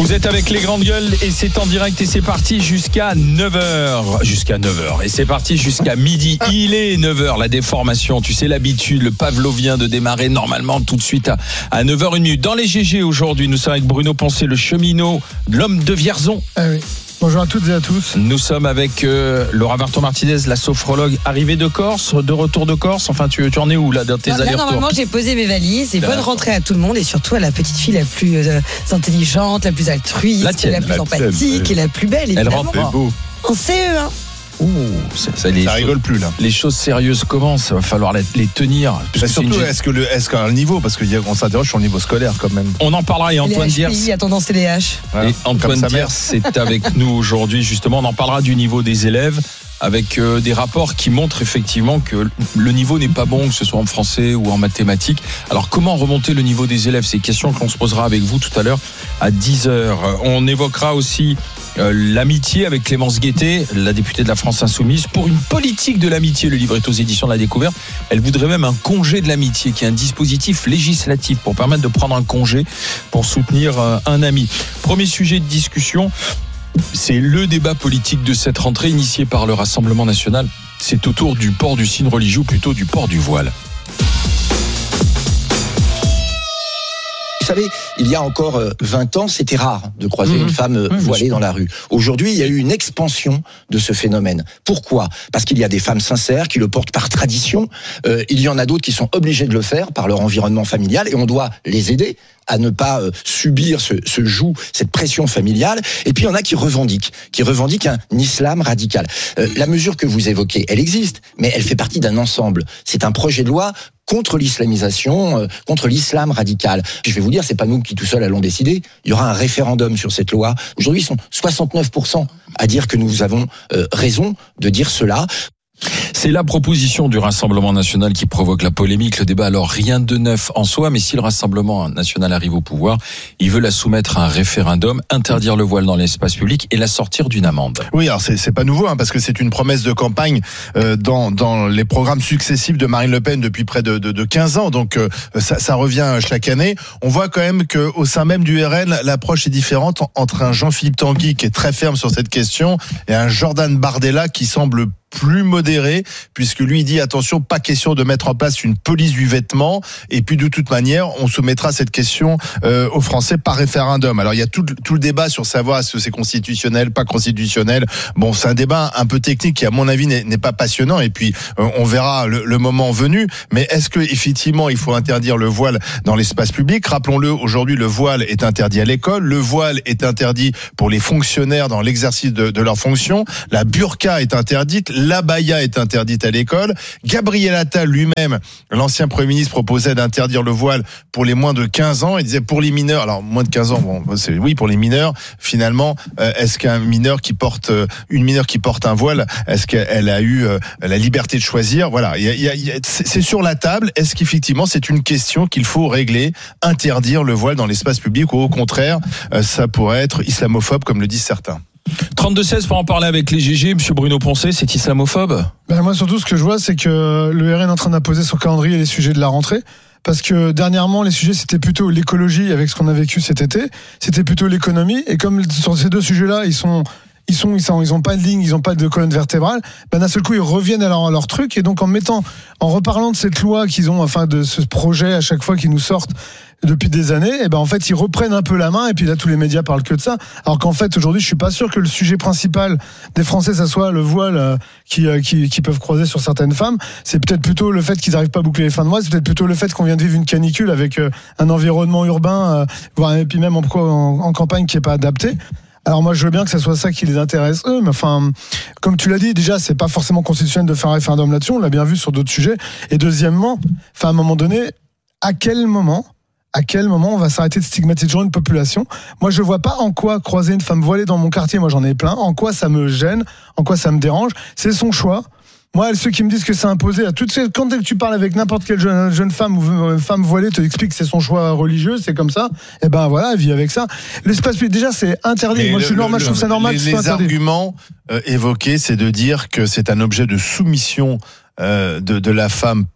Vous êtes avec les grandes gueules et c'est en direct et c'est parti jusqu'à 9h. Jusqu'à 9h. Et c'est parti jusqu'à midi. Il est 9h, la déformation. Tu sais l'habitude, le pavlovien de démarrer normalement tout de suite à 9h01. Dans les GG aujourd'hui, nous sommes avec Bruno Poncet, le cheminot, l'homme de Vierzon. Ah oui. Bonjour à toutes et à tous. Nous sommes avec Laura Varton-Martinez, la sophrologue, arrivée de Corse, de retour de Corse. Enfin, tu en es où là dans tes allers-retours? Normalement, j'ai posé mes valises et bonne rentrée à tout le monde et surtout à la petite fille la plus intelligente, la plus altruiste, la plus empathique et la plus belle. Elle évidemment. rentre beau. En CE1. Ouh, ça rigole plus là. Les choses sérieuses commencent, il va falloir les tenir. Surtout, est-ce qu'à un niveau, parce qu'on s'interroge sur le niveau scolaire quand même. On en parlera et Antoine Diers. Il a tendance TDAH. Voilà, et Antoine Diers c'est avec nous aujourd'hui justement. On en parlera du niveau des élèves avec des rapports qui montrent effectivement que le niveau n'est pas bon, que ce soit en français ou en mathématiques. Alors comment remonter le niveau des élèves? C'est une question qu'on se posera avec vous tout à l'heure à 10h. On évoquera aussi l'amitié avec Clémence Guettet, la députée de la France Insoumise. Pour une politique de l'amitié, le livre est aux éditions de la Découverte. Elle voudrait même un congé de l'amitié, qui est un dispositif législatif pour permettre de prendre un congé pour soutenir un ami. Premier sujet de discussion, c'est le débat politique de cette rentrée initié par le Rassemblement national. C'est autour du port du signe religieux, ou plutôt du port du voile. Vous savez, il y a encore 20 ans, c'était rare de croiser une femme voilée dans la rue. Aujourd'hui, il y a eu une expansion de ce phénomène. Pourquoi ? Parce qu'il y a des femmes sincères qui le portent par tradition. Il y en a d'autres qui sont obligées de le faire par leur environnement familial et on doit les aider à ne pas subir ce joug, cette pression familiale. Et puis il y en a qui revendiquent un islam radical. La mesure que vous évoquez, elle existe, mais elle fait partie d'un ensemble. C'est un projet de loi contre l'islamisation, contre l'islam radical. Je vais vous dire, c'est pas nous qui tout seuls allons décider. Il y aura un référendum sur cette loi. Aujourd'hui, ils sont 69% à dire que nous avons raison de dire cela. C'est la proposition du Rassemblement national qui provoque la polémique, le débat. Alors rien de neuf en soi, mais si le Rassemblement national arrive au pouvoir, il veut la soumettre à un référendum, interdire le voile dans l'espace public et la sortir d'une amende. Oui, alors c'est pas nouveau, parce que c'est une promesse de campagne dans les programmes successifs de Marine Le Pen depuis près de 15 ans. Donc ça revient chaque année. On voit quand même qu'au sein même du RN, l'approche est différente entre un Jean-Philippe Tanguy qui est très ferme sur cette question et un Jordan Bardella qui semble plus modéré, puisque lui dit attention, pas question de mettre en place une police du vêtement, et puis de toute manière on soumettra cette question aux Français par référendum. Alors il y a tout le débat sur savoir est-ce que c'est constitutionnel, pas constitutionnel. Bon, c'est un débat un peu technique qui à mon avis n'est pas passionnant, et puis on verra le moment venu. Mais est-ce que effectivement il faut interdire le voile dans l'espace public? Rappelons-le, aujourd'hui le voile est interdit à l'école, le voile est interdit pour les fonctionnaires dans l'exercice de leurs fonctions, la burqa est interdite, l'abaya est interdite à l'école. Gabriel Attal lui-même, l'ancien Premier ministre, proposait d'interdire le voile pour les moins de 15 ans. Il disait pour les mineurs, alors moins de 15 ans, oui pour les mineurs. Finalement, est-ce qu'un mineur qui porte, une mineure qui porte un voile, est-ce qu'elle a eu la liberté de choisir? Voilà, c'est sur la table. Est-ce qu'effectivement c'est une question qu'il faut régler, interdire le voile dans l'espace public, ou au contraire, ça pourrait être islamophobe comme le disent certains? 32-16 pour en parler avec les GG. Monsieur Bruno Poncet, c'est islamophobe? Moi, surtout, ce que je vois, c'est que le RN est en train d'imposer son calendrier les sujets de la rentrée. Parce que dernièrement, les sujets, c'était plutôt l'écologie avec ce qu'on a vécu cet été. C'était plutôt l'économie. Et comme sur ces deux sujets-là, ils ont pas de ligne, ils ont pas de colonne vertébrale. D'un seul coup, ils reviennent à leur truc. Et donc, en reparlant de cette loi qu'ils ont, enfin, de ce projet à chaque fois qu'ils nous sortent depuis des années, en fait, ils reprennent un peu la main. Et puis là, tous les médias parlent que de ça. Alors qu'en fait, aujourd'hui, je suis pas sûr que le sujet principal des Français, ça soit le voile qui peuvent croiser sur certaines femmes. C'est peut-être plutôt le fait qu'ils n'arrivent pas à boucler les fins de mois. C'est peut-être plutôt le fait qu'on vient de vivre une canicule avec un environnement urbain, voire et puis même en campagne qui est pas adapté. Alors moi, je veux bien que ça soit ça qui les intéresse eux, mais enfin, comme tu l'as dit, déjà, c'est pas forcément constitutionnel de faire un référendum là-dessus. On l'a bien vu sur d'autres sujets. Et deuxièmement, à un moment donné, à quel moment on va s'arrêter de stigmatiser toujours une population? Moi, je vois pas en quoi croiser une femme voilée dans mon quartier, moi j'en ai plein, en quoi ça me gêne, en quoi ça me dérange. C'est son choix. Moi, ceux qui me disent que c'est imposé à toutes ces... Quand tu parles avec n'importe quelle jeune femme ou femme voilée, te explique que c'est son choix religieux, c'est comme ça. Et voilà, elle vit avec ça. L'espace public, déjà, c'est interdit. Mais moi, je trouve ça normal que ce soit interdit. Les arguments évoqués, c'est de dire que c'est un objet de soumission de la femme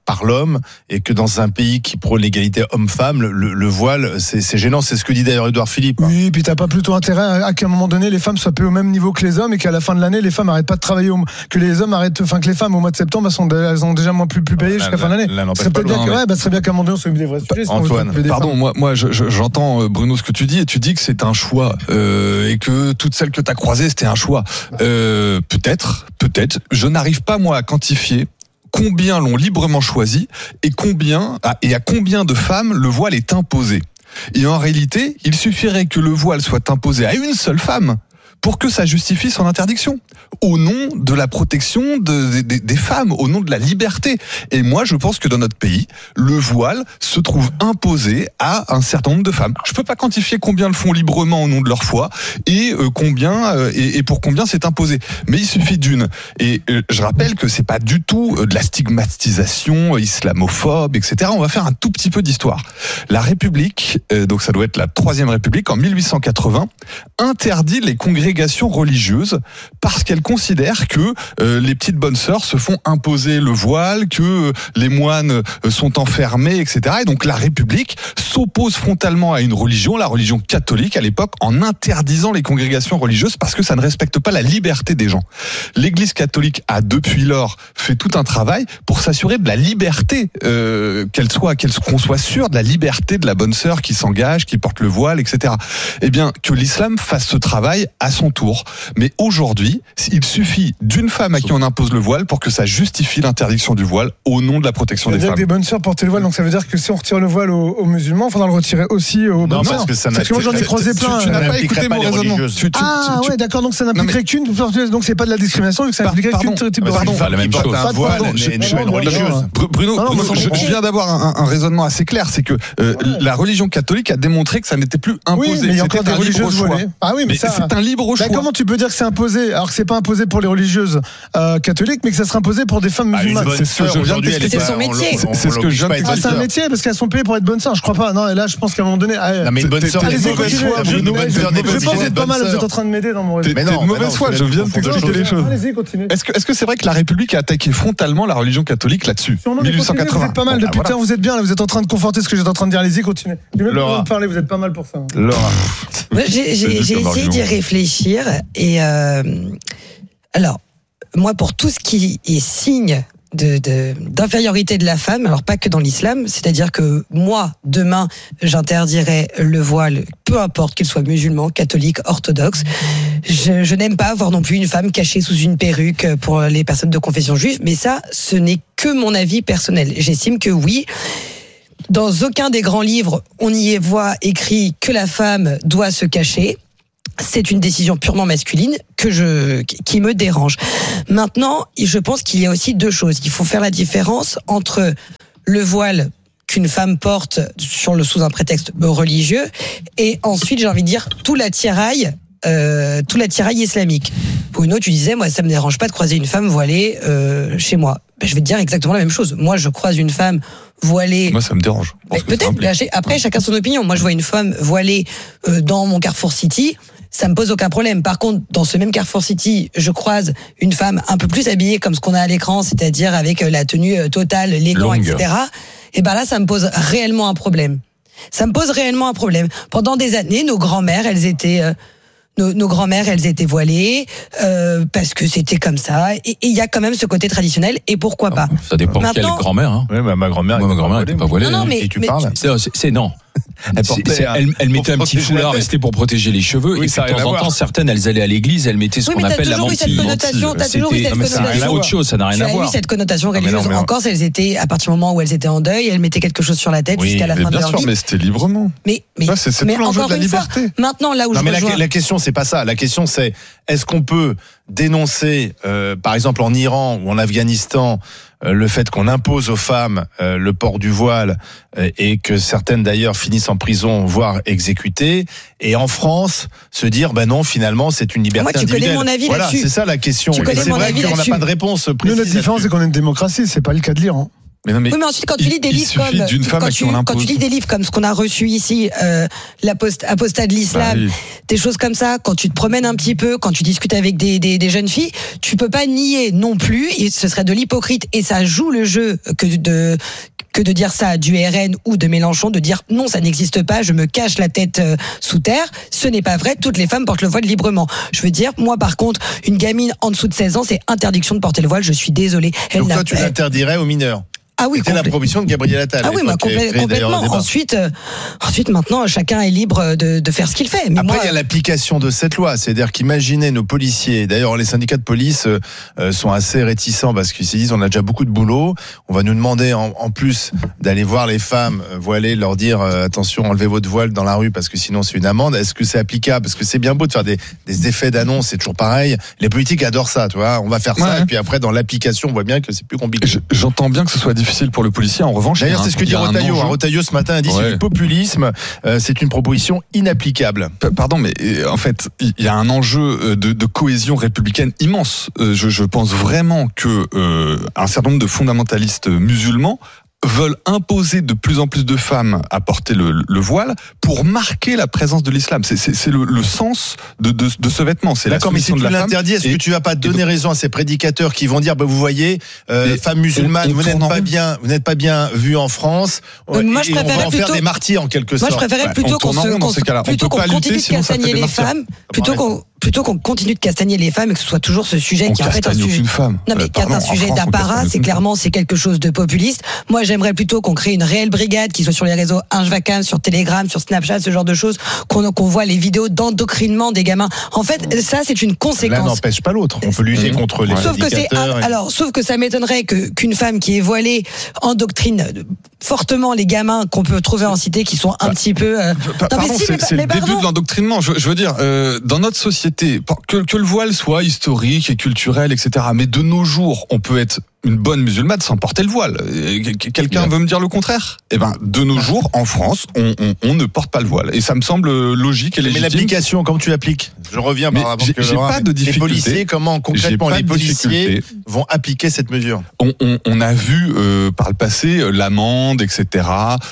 par l'homme, et que dans un pays qui prône l'égalité homme-femme, le voile, c'est gênant. C'est ce que dit d'ailleurs Édouard Philippe. Oui, et puis t'as pas plutôt intérêt à qu'à un moment donné, les femmes soient payées au même niveau que les hommes, et qu'à la fin de l'année, les femmes arrêtent pas de travailler, que les hommes arrêtent, que les femmes au mois de septembre, elles ont déjà moins plus payées jusqu'à la fin de l'année. Ce serait bien qu'à un moment donné, on s'occupe des vrais sujets. Antoine, pardon, moi j'entends Bruno ce que tu dis, et tu dis que c'est un choix, et que toutes celles que t'as croisées, c'était un choix. Peut-être, je n'arrive pas moi à quantifier combien l'ont librement choisi et à combien de femmes le voile est imposé. Et en réalité, il suffirait que le voile soit imposé à une seule femme pour que ça justifie son interdiction, au nom de la protection des femmes, au nom de la liberté. Et moi, je pense que dans notre pays, le voile se trouve imposé à un certain nombre de femmes. Je peux pas quantifier combien le font librement au nom de leur foi et pour combien c'est imposé. Mais il suffit d'une. Et je rappelle que c'est pas du tout de la stigmatisation islamophobe, etc. On va faire un tout petit peu d'histoire. La République, donc ça doit être la Troisième République, en 1880, interdit les congrégations religieuses parce qu'elle considère que les petites bonnes sœurs se font imposer le voile, que les moines sont enfermés, etc. Et donc la République s'oppose frontalement à une religion, la religion catholique à l'époque, en interdisant les congrégations religieuses parce que ça ne respecte pas la liberté des gens. L'Église catholique a depuis lors fait tout un travail pour s'assurer de la liberté, qu'on soit sûr de la liberté de la bonne sœur qui s'engage, qui porte le voile, etc. Eh bien, que l'islam fasse ce travail à son tour. Mais aujourd'hui, il suffit d'une femme à qui on impose le voile pour que ça justifie l'interdiction du voile au nom de la protection des femmes. Des bonnes sœurs portaient le voile, donc ça veut dire que si on retire le voile aux musulmans, il faudra le retirer aussi aux bonnes sœurs. Parce que moi j'en ai croisé plein. Tu n'as pas écouté mon raisonnement. Ouais, d'accord, donc ça n'impliquerait qu'une, donc c'est pas de la discrimination, donc ça n'impliquerait qu'une type de religion. La même chose. Bruno, je viens d'avoir un raisonnement assez clair, c'est que la religion catholique a démontré que ça n'était plus imposé. Oui, mais il y a encore des religieuses voilées. Ah oui, mais ça, c'est un libre choix. Comment tu peux dire que c'est imposé alors que c'est pas imposé pour les religieuses catholiques, mais que ça serait imposé pour des femmes musulmanes? C'est ce que je viens de t'expliquer. C'est son métier. C'est ce que je viens de t'expliquer. C'est un métier parce qu'elles sont payées pour être bonnes sœurs. Je crois pas. Non, et là, je pense qu'à un moment donné. Non, mais une bonne sœur, je pense que vous êtes pas mal. Vous êtes en train de m'aider dans mon raisonnement. Mais non, mauvaise foi. Je viens de t'expliquer les choses. Allez-y, continuez. Est-ce que c'est vrai que la République a attaqué frontalement la religion catholique là-dessus? 1880. Vous êtes pas mal depuis tard. Vous êtes bien là. Vous êtes en train de conforter ce que j'étais en train de dire. Allez-y, continuez. Laura, parlez. Vous êtes pas mal pour ça. Laura. J'ai essayé d'y réfléchir et alors moi pour tout ce qui est signe d'infériorité de la femme, alors pas que dans l'islam, c'est-à-dire que moi demain j'interdirais le voile, peu importe qu'il soit musulman, catholique, orthodoxe. Je n'aime pas voir non plus une femme cachée sous une perruque pour les personnes de confession juive, mais ça, ce n'est que mon avis personnel. J'estime que oui. Dans aucun des grands livres, on y voit écrit que la femme doit se cacher. C'est une décision purement masculine qui me dérange. Maintenant, je pense qu'il y a aussi deux choses. Il faut faire la différence entre le voile qu'une femme porte sous un prétexte religieux et ensuite, j'ai envie de dire, tout l'attirail islamique. Bruno, tu disais, moi, ça me dérange pas de croiser une femme voilée chez moi. Je vais te dire exactement la même chose. Moi, je croise une femme voilée. Moi, ça me dérange. Peut-être. Après, chacun son opinion. Moi, je vois une femme voilée dans mon Carrefour City. Ça me pose aucun problème. Par contre, dans ce même Carrefour City, je croise une femme un peu plus habillée comme ce qu'on a à l'écran, c'est-à-dire avec la tenue totale, les gants, etc. Et ben là, ça me pose réellement un problème. Ça me pose réellement un problème. Pendant des années, nos grand-mères, elles étaient voilées parce que c'était comme ça. Et il y a quand même ce côté traditionnel. Et pourquoi pas? Ça dépend de quelle grand-mère. Hein. Oui, ma grand-mère n'était pas voilée. Non, mais tu parles. C'est non. Elle mettait un petit foulard, c'était pour protéger les cheveux. Oui, et puis, de temps en temps, certaines, elles allaient à l'église, elles mettaient ce qu'on appelle la mantille. T'as toujours eu cette connotation. C'est autre chose, ça n'a rien à voir. Tu as eu cette connotation religieuse. En Corse, elles étaient, à partir du moment où elles étaient en deuil, elles mettaient quelque chose sur la tête jusqu'à la fin de leur vie. Bien sûr, mais c'était librement. Mais encore une fois, maintenant, là où je rejoins... La question, c'est pas ça. La question, c'est est-ce qu'on peut dénoncer, par exemple en Iran ou en Afghanistan, le fait qu'on impose aux femmes le port du voile et que certaines d'ailleurs finissent en prison, voire exécutées, et en France se dire non, finalement c'est une liberté individuelle. Tu connais mon avis là-dessus. C'est ça la question. C'est vrai qu'on n'a pas de réponse précise. Nous, notre différence, c'est qu'on est une démocratie, c'est pas le cas de l'Iran. Mais non, mais oui, mais ensuite, quand tu lis des livres comme quand tu lis des livres comme ce qu'on a reçu ici, l'apostat de l'islam, des choses comme ça, quand tu te promènes un petit peu, quand tu discutes avec des jeunes filles, tu peux pas nier non plus, et ce serait de l'hypocrite, et ça joue le jeu que de dire ça du RN ou de Mélenchon, de dire non, ça n'existe pas, je me cache la tête sous terre. Ce n'est pas vrai, toutes les femmes portent le voile librement. Je veux dire, moi par contre, une gamine en dessous de 16 ans, c'est interdiction de porter le voile, je suis désolée. Donc toi, tu l'interdirais aux mineurs? Ah oui, c'était la proposition de Gabriel Attal. Ah oui, complètement. Ensuite, maintenant, chacun est libre de faire ce qu'il fait. Mais après, il y a l'application de cette loi. C'est-à-dire qu'imaginez nos policiers. D'ailleurs, les syndicats de police sont assez réticents parce qu'ils se disent on a déjà beaucoup de boulot. On va nous demander en plus d'aller voir les femmes voilées, leur dire attention, enlevez votre voile dans la rue parce que sinon c'est une amende. Est-ce que c'est applicable? Parce que c'est bien beau de faire des effets d'annonce, c'est toujours pareil. Les politiques adorent ça, tu vois. On va faire ça et puis après dans l'application, on voit bien que c'est plus compliqué. J'entends bien que ce soit difficile pour le policier. En revanche, d'ailleurs, c'est ce que dit Retailleau. Retailleau ce matin a dit c'est du populisme. C'est une proposition inapplicable. Pardon, mais en fait, il y a un enjeu de cohésion républicaine immense. Je pense vraiment que un certain nombre de fondamentalistes musulmans veulent imposer de plus en plus de femmes à porter le voile pour marquer la présence de l'islam. C'est le sens de ce vêtement. C'est d'accord, mais si tu l'interdis, est-ce que tu vas pas donner raison à ces prédicateurs qui vont dire, vous voyez, femmes musulmanes, vous n'êtes pas bien vues en France, et on va en faire des martyrs en quelque sorte. Moi, je préférais plutôt qu'on continue de castagner les femmes, plutôt qu'on continue de castagner les femmes et que ce soit toujours ce sujet qui est en fait un sujet. Non, mais qui est un sujet d'apparat, c'est quelque chose de populiste. Moi, j'aimerais plutôt qu'on crée une réelle brigade qui soit sur les réseaux Inchvacam, sur Telegram, sur Snapchat, ce genre de choses, qu'on voit les vidéos d'endoctrinement des gamins. En fait, ça, c'est une conséquence. L'un n'empêche pas l'autre. On peut lutter contre les prédicateurs. Sauf que ça m'étonnerait qu'une femme qui est voilée endoctrine fortement les gamins qu'on peut trouver en cité qui sont un petit peu. C'est le début de l'endoctrinement. Je veux dire, dans notre société, que le voile soit historique et culturel, etc. Mais de nos jours, on peut être une bonne musulmane sans porter le voile. Quelqu'un veut me dire le contraire? Eh ben, de nos jours, en France, on ne porte pas le voile. Et ça me semble logique et légitime. Mais l'application, comment tu l'appliques? Je reviens par rapport j'ai pas de difficulté. Les policiers, comment concrètement les policiers vont appliquer cette mesure? On a vu par le passé l'amende, etc.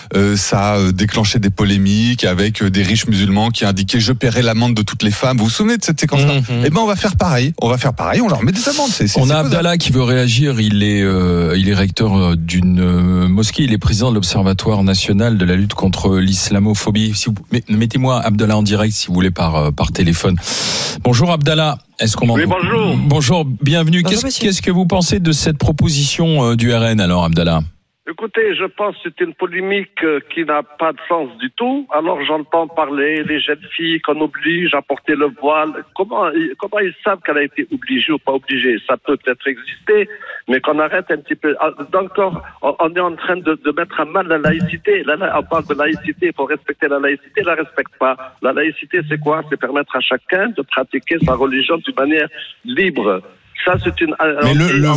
Ça a déclenché des polémiques avec des riches musulmans qui indiquaient je paierai l'amende de toutes les femmes. Vous vous souvenez de cette séquence-là? Eh ben, on va faire pareil. On leur met des amendes. On a Abdallah qui veut réagir. Il est recteur d'une mosquée. Il est président de l'Observatoire national de la lutte contre l'islamophobie. Mettez-moi Abdallah en direct si vous voulez par téléphone. Bonjour Abdallah. Est-ce qu'on Oui, bonjour. Bonjour, bienvenue. Qu'est-ce que vous pensez de cette proposition du RN alors, Abdallah? Écoutez, je pense que c'est une polémique qui n'a pas de sens du tout. Alors j'entends parler les jeunes filles qu'on oblige à porter le voile. Comment ils savent qu'elle a été obligée ou pas obligée? Ça peut peut-être exister, mais qu'on arrête un petit peu. Encore, on est en train de mettre à mal la laïcité. On parle de laïcité, il faut respecter la laïcité, la respecte pas. La laïcité, c'est quoi? C'est permettre à chacun de pratiquer sa religion d'une manière libre. Ça, c'est une. Mais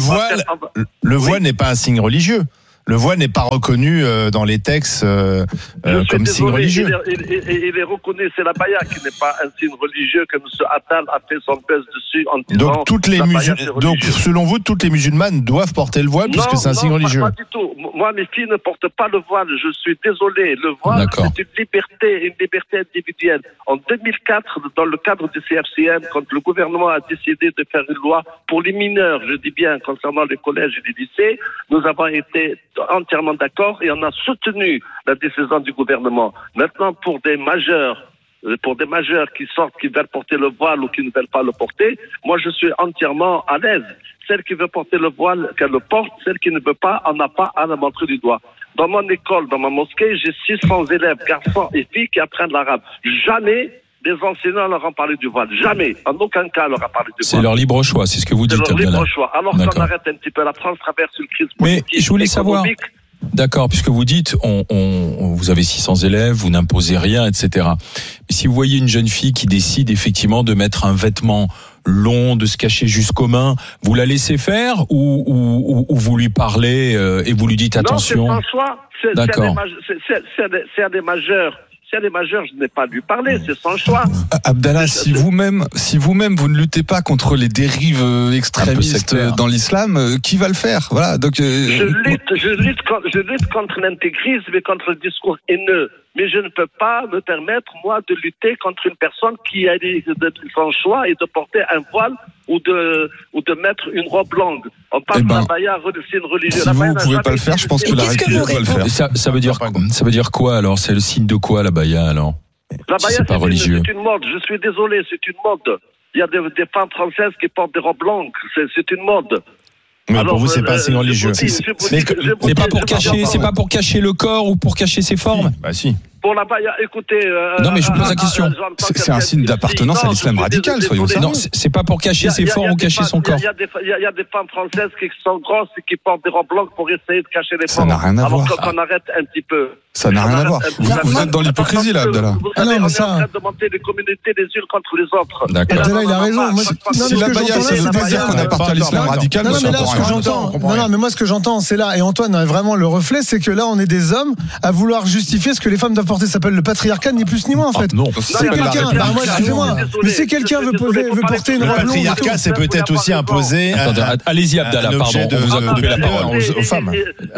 le voile n'est pas un signe religieux. Le voile n'est pas reconnu dans les textes comme signe religieux. Il est reconnu, c'est la baya qui n'est pas un signe religieux que M. Attal a fait son buzz dessus en disant. Donc selon vous, toutes les musulmanes doivent porter le voile puisque c'est un signe religieux. Pas du tout. Moi, mes filles ne portent pas le voile. Je suis désolé. Le voile, c'est une liberté individuelle. En 2004, dans le cadre du CFCM, quand le gouvernement a décidé de faire une loi pour les mineurs, je dis bien concernant les collèges et les lycées, nous avons été entièrement d'accord et on a soutenu la décision du gouvernement. Maintenant, pour des majeurs qui sortent, qui veulent porter le voile ou qui ne veulent pas le porter, moi je suis entièrement à l'aise. Celle qui veut porter le voile, qu'elle le porte. Celle qui ne veut pas, on n'a pas à la montrer du doigt. Dans mon école, dans ma mosquée, j'ai 600 élèves, garçons et filles qui apprennent l'arabe. Jamais des enseignants leur ont parlé du voile. Jamais. En aucun cas leur a parlé du voile. C'est leur libre choix, c'est ce que vous dites. C'est leur libre choix. Alors qu'on arrête un petit peu. La France traverse une crise politique. Mais je voulais savoir. D'accord, puisque vous dites, vous avez 600 élèves, vous n'imposez rien, etc. Mais si vous voyez une jeune fille qui décide effectivement de mettre un vêtement long, de se cacher jusqu'aux mains, vous la laissez faire ou vous lui parlez et vous lui dites attention? Non, c'est un choix. C'est à des majeurs. Si elle est majeure, je n'ai pas à lui parler, c'est son choix. Abdallah, si vous-même vous ne luttez pas contre les dérives extrémistes dans l'islam, qui va le faire? Voilà. Donc je lutte contre l'intégrisme et contre le discours haineux. Mais je ne peux pas me permettre, moi, de lutter contre une personne qui a son choix et de porter un voile ou de mettre une robe longue. On parle de la baya, c'est une religion. Si vous ne pouvez pas le faire, je pense que la République doit le faire. Ça veut dire quoi alors? C'est le signe de quoi la baya alors? La baya, c'est pas religieux. C'est une mode. Je suis désolé, c'est une mode. Il y a des femmes françaises qui portent des robes longues. C'est une mode. Mais alors, pour vous, c'est pas un signe religieux. C'est pas pour cacher le corps ou pour cacher ses formes? Bah si. Pour la baya, écoutez. Non, mais je pose la question. C'est un signe d'appartenance à l'islam radical, soyons sérieux. Non, c'est pas pour cacher ses formes ou cacher son corps. Il y a des femmes françaises qui sont grosses et qui portent des robes longues pour essayer de cacher les formes. Ça n'a rien à voir. Alors qu'on arrête un petit peu. Ça n'a rien à voir. Vous êtes dans l'hypocrisie là, Abdallah. On est en train de monter des communautés les unes contre les autres. D'accord. Abdallah, il a raison. Si la baya, ça veut dire qu'on appartient à l'islam radical, non, mais là, ce que j'entends, mais moi, ce que j'entends, c'est là, et Antoine a vraiment le reflet, c'est que là, on est des hommes à vouloir justifier ce que les femmes doivent porter. Ça s'appelle le patriarcat, ni plus ni moins, en fait. Non, c'est quelqu'un, moi, excusez-moi, mais si quelqu'un veut porter une robe longue. Le patriarcat, c'est peut-être aussi imposer. Allez-y, Abdallah, pardon, on vous a coupé la parole aux femmes.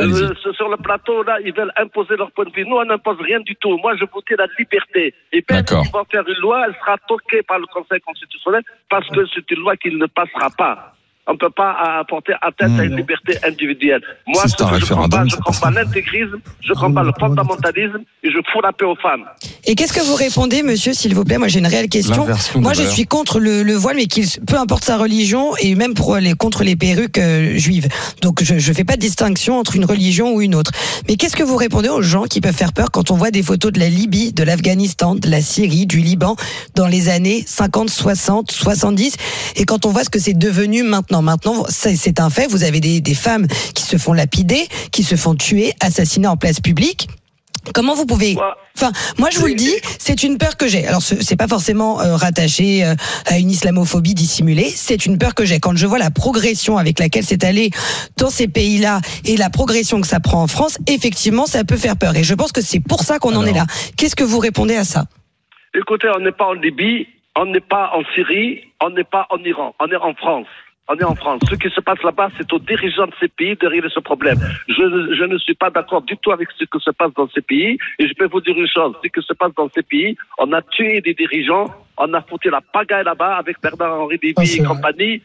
Sur le plateau, là, ils veulent imposer leur point de vue. Nous, on n'impose rien du tout. Moi, je votais la liberté. Et bien, s'ils vont faire une loi, elle sera toquée par le Conseil constitutionnel parce que c'est une loi qui ne passera pas. On ne peut pas apporter atteinte à une liberté individuelle. Moi, je combat l'intégrisme, je combat le fondamentalisme et je fous la paix aux femmes. Et qu'est-ce que vous répondez, monsieur, s'il vous plaît? Moi, j'ai une réelle question. Moi, je suis contre le voile, mais peu importe sa religion, et même contre les perruques juives. Donc, je ne fais pas de distinction entre une religion ou une autre. Mais qu'est-ce que vous répondez aux gens qui peuvent faire peur quand on voit des photos de la Libye, de l'Afghanistan, de la Syrie, du Liban, dans les années 50, 60, 70, et quand on voit ce que c'est devenu maintenant? Maintenant, c'est un fait. Vous avez des femmes qui se font lapider, qui se font tuer, assassiner en place publique. Comment vous pouvez... Enfin, moi je vous le dis, c'est une peur que j'ai. Alors c'est pas forcément rattaché à une islamophobie dissimulée, c'est une peur que j'ai. Quand je vois la progression avec laquelle c'est allé dans ces pays-là et la progression que ça prend en France, effectivement ça peut faire peur. Et je pense que c'est pour ça qu'on en est là. Qu'est-ce que vous répondez à ça? Écoutez, on n'est pas en Libye, on n'est pas en Syrie, on n'est pas en Iran, on est en France. On est en France. Ce qui se passe là-bas, c'est aux dirigeants de ces pays de régler ce problème. Je ne suis pas d'accord du tout avec ce qui se passe dans ces pays. Et je peux vous dire une chose. Ce qui se passe dans ces pays, on a tué des dirigeants, on a foutu la pagaille là-bas avec Bernard-Henri Lévy et compagnie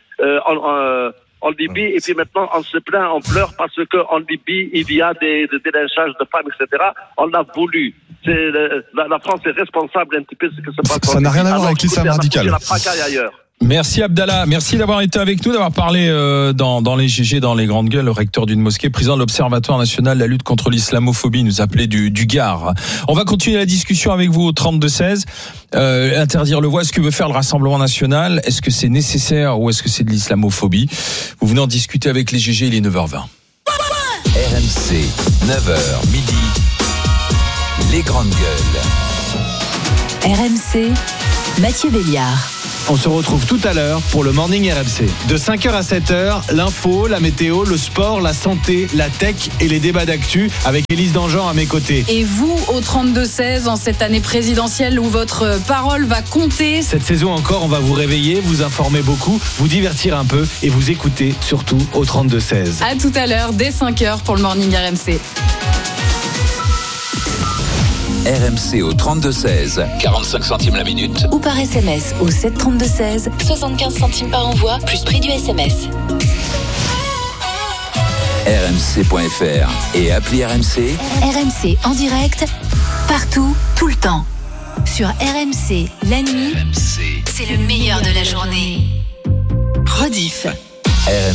en Libye. Et puis maintenant, on se plaint, on pleure parce qu'en Libye, il y a des lynchages de femmes, etc. On l'a voulu. La France est responsable un petit peu de ce qui se passe. Ça n'a rien à voir avec l'islam radical. La pagaille ailleurs. Merci Abdallah, merci d'avoir été avec nous, d'avoir parlé dans les GG, dans les grandes gueules. Le recteur d'une mosquée, président de l'Observatoire national de la lutte contre l'islamophobie, nous appelait du Gard. On va continuer la discussion avec vous au 32-16. Interdire le voile, est-ce que veut faire le Rassemblement national? Est-ce que c'est nécessaire ou est-ce que c'est de l'islamophobie? Vous venez en discuter avec les GG, il est 9h20. RMC, 9h midi, les grandes gueules. RMC, Mathieu Béliard. On se retrouve tout à l'heure pour le Morning RMC. De 5h à 7h, l'info, la météo, le sport, la santé, la tech et les débats d'actu avec Élise Dangean à mes côtés. Et vous, au 32-16, en cette année présidentielle où votre parole va compter. Cette saison encore, on va vous réveiller, vous informer beaucoup, vous divertir un peu et vous écouter surtout au 32-16. À tout à l'heure, dès 5h pour le Morning RMC. RMC au 32-16, 45 centimes la minute. Ou par SMS au 732-16, 75 centimes par envoi, plus prix du SMS. RMC.fr et appli RMC. RMC en direct, partout, tout le temps. Sur RMC, la nuit, c'est le meilleur de la journée. Rediff. RMC.